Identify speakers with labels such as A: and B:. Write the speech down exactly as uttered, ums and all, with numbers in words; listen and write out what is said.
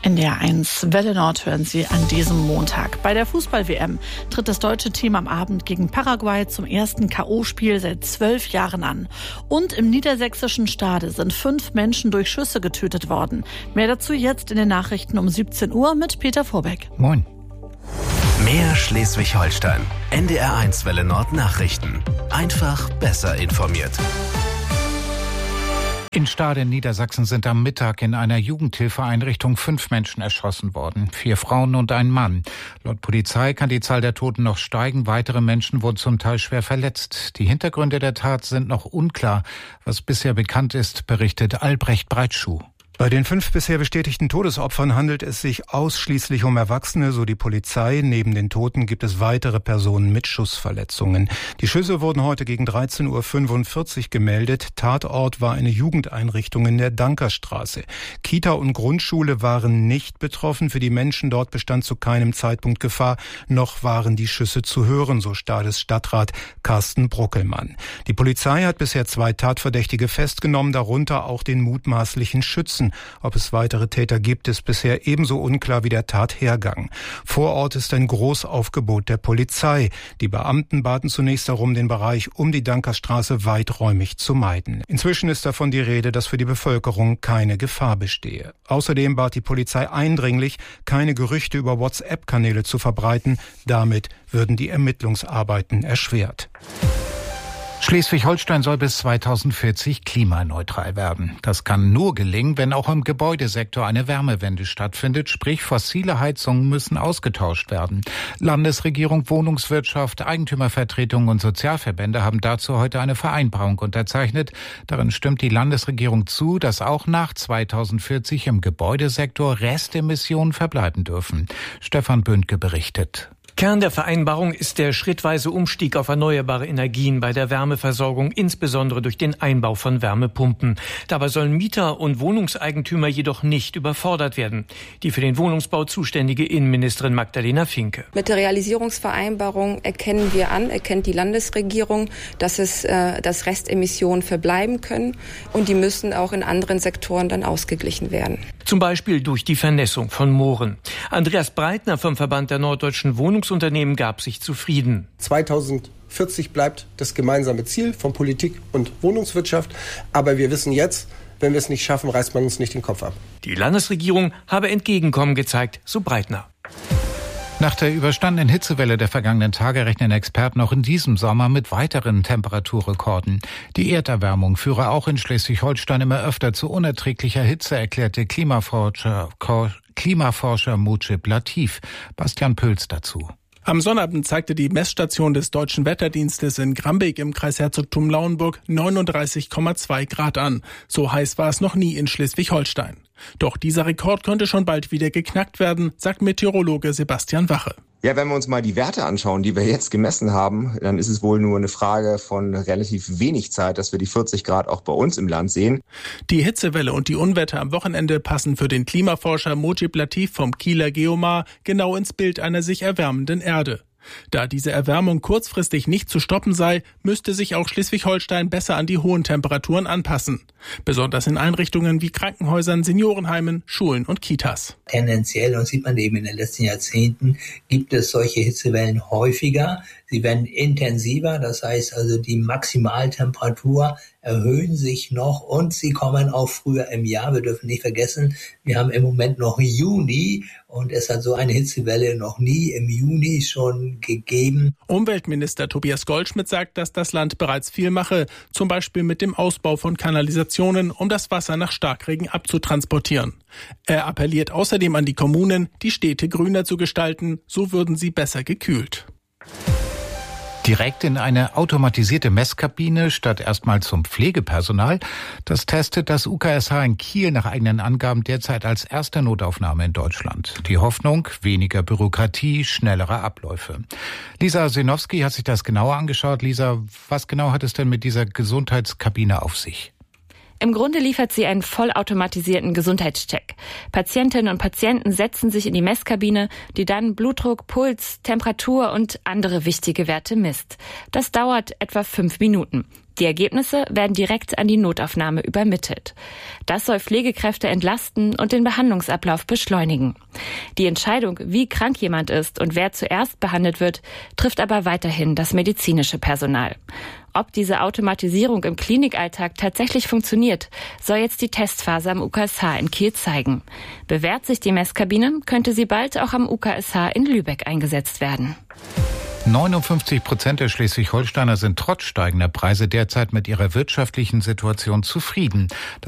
A: N D R eins Welle Nord hören Sie an diesem Montag. Bei der Fußball-W M tritt das deutsche Team am Abend gegen Paraguay zum ersten K O-Spiel seit zwölf Jahren an. Und im niedersächsischen Stade sind fünf Menschen durch Schüsse getötet worden. Mehr dazu jetzt in den Nachrichten um siebzehn Uhr mit Peter Vorbeck.
B: Moin.
C: Mehr Schleswig-Holstein. N D R eins Welle Nord Nachrichten. Einfach besser informiert.
B: In Stade in Niedersachsen sind am Mittag in einer Jugendhilfeeinrichtung fünf Menschen erschossen worden. Vier Frauen und ein Mann. Laut Polizei kann die Zahl der Toten noch steigen. Weitere Menschen wurden zum Teil schwer verletzt. Die Hintergründe der Tat sind noch unklar. Was bisher bekannt ist, berichtet Albrecht Breitschuh.
D: Bei den fünf bisher bestätigten Todesopfern handelt es sich ausschließlich um Erwachsene, so die Polizei. Neben den Toten gibt es weitere Personen mit Schussverletzungen. Die Schüsse wurden heute gegen dreizehn Uhr fünfundvierzig gemeldet. Tatort war eine Jugendeinrichtung in der Dankerstraße. Kita und Grundschule waren nicht betroffen. Für die Menschen dort bestand zu keinem Zeitpunkt Gefahr. Noch waren die Schüsse zu hören, so Stades Stadtrat Carsten Bruckelmann. Die Polizei hat bisher zwei Tatverdächtige festgenommen, darunter auch den mutmaßlichen Schützen. Ob es weitere Täter gibt, ist bisher ebenso unklar wie der Tathergang. Vor Ort ist ein Großaufgebot der Polizei. Die Beamten baten zunächst darum, den Bereich um die Dankerstraße weiträumig zu meiden. Inzwischen ist davon die Rede, dass für die Bevölkerung keine Gefahr bestehe. Außerdem bat die Polizei eindringlich, keine Gerüchte über WhatsApp-Kanäle zu verbreiten. Damit würden die Ermittlungsarbeiten erschwert.
B: Schleswig-Holstein soll bis zweitausendvierzig klimaneutral werden. Das kann nur gelingen, wenn auch im Gebäudesektor eine Wärmewende stattfindet, sprich fossile Heizungen müssen ausgetauscht werden. Landesregierung, Wohnungswirtschaft, Eigentümervertretungen und Sozialverbände haben dazu heute eine Vereinbarung unterzeichnet. Darin stimmt die Landesregierung zu, dass auch nach zweitausendvierzig im Gebäudesektor Restemissionen verbleiben dürfen. Stefan Bündke berichtet.
E: Kern der Vereinbarung ist der schrittweise Umstieg auf erneuerbare Energien bei der Wärmeversorgung, insbesondere durch den Einbau von Wärmepumpen. Dabei sollen Mieter und Wohnungseigentümer jedoch nicht überfordert werden. Die für den Wohnungsbau zuständige Innenministerin Magdalena Finke.
F: Mit der Realisierungsvereinbarung erkennen wir an, erkennt die Landesregierung, dass es, äh, dass Restemissionen verbleiben können und die müssen auch in anderen Sektoren dann ausgeglichen werden.
E: Zum Beispiel durch die Vernässung von Mooren. Andreas Breitner vom Verband der norddeutschen Wohnungsunternehmen gab sich zufrieden.
G: zweitausendvierzig bleibt das gemeinsame Ziel von Politik und Wohnungswirtschaft. Aber wir wissen jetzt, wenn wir es nicht schaffen, reißt man uns nicht den Kopf ab.
E: Die Landesregierung habe Entgegenkommen gezeigt, so Breitner.
B: Nach der überstandenen Hitzewelle der vergangenen Tage rechnen Experten auch in diesem Sommer mit weiteren Temperaturrekorden. Die Erderwärmung führe auch in Schleswig-Holstein immer öfter zu unerträglicher Hitze, erklärte Klimaforscher, Klimaforscher Mujib Latif. Bastian Pölz dazu.
H: Am Sonnabend zeigte die Messstation des Deutschen Wetterdienstes in Grambeck im Kreis Herzogtum Lauenburg neununddreißig Komma zwei Grad an. So heiß war es noch nie in Schleswig-Holstein. Doch dieser Rekord könnte schon bald wieder geknackt werden, sagt Meteorologe Sebastian Wache.
I: Ja, wenn wir uns mal die Werte anschauen, die wir jetzt gemessen haben, dann ist es wohl nur eine Frage von relativ wenig Zeit, dass wir die vierzig Grad auch bei uns im Land sehen.
H: Die Hitzewelle und die Unwetter am Wochenende passen für den Klimaforscher Mujib Latif vom Kieler Geomar genau ins Bild einer sich erwärmenden Erde. Da diese Erwärmung kurzfristig nicht zu stoppen sei, müsste sich auch Schleswig-Holstein besser an die hohen Temperaturen anpassen. Besonders in Einrichtungen wie Krankenhäusern, Seniorenheimen, Schulen und Kitas.
J: Tendenziell, und sieht man eben in den letzten Jahrzehnten, gibt es solche Hitzewellen häufiger. Sie werden intensiver, das heißt also die Maximaltemperatur erhöhen sich noch und sie kommen auch früher im Jahr. Wir dürfen nicht vergessen, wir haben im Moment noch Juni und es hat so eine Hitzewelle noch nie im Juni schon gegeben.
H: Umweltminister Tobias Goldschmidt sagt, dass das Land bereits viel mache, zum Beispiel mit dem Ausbau von Kanalisationen, um das Wasser nach Starkregen abzutransportieren. Er appelliert außerdem an die Kommunen, die Städte grüner zu gestalten, so würden sie besser gekühlt.
B: Direkt in eine automatisierte Messkabine statt erstmal zum Pflegepersonal. Das testet das U K S H in Kiel nach eigenen Angaben derzeit als erste Notaufnahme in Deutschland. Die Hoffnung, weniger Bürokratie, schnellere Abläufe. Lisa Senowski hat sich das genauer angeschaut. Lisa, was genau hat es denn mit dieser Gesundheitskabine auf sich?
K: Im Grunde liefert sie einen vollautomatisierten Gesundheitscheck. Patientinnen und Patienten setzen sich in die Messkabine, die dann Blutdruck, Puls, Temperatur und andere wichtige Werte misst. Das dauert etwa fünf Minuten. Die Ergebnisse werden direkt an die Notaufnahme übermittelt. Das soll Pflegekräfte entlasten und den Behandlungsablauf beschleunigen. Die Entscheidung, wie krank jemand ist und wer zuerst behandelt wird, trifft aber weiterhin das medizinische Personal. Ob diese Automatisierung im Klinikalltag tatsächlich funktioniert, soll jetzt die Testphase am U K S H in Kiel zeigen. Bewährt sich die Messkabine, könnte sie bald auch am U K S H in Lübeck eingesetzt werden.
B: neunundfünfzig Prozent der Schleswig-Holsteiner sind trotz steigender Preise derzeit mit ihrer wirtschaftlichen Situation zufrieden.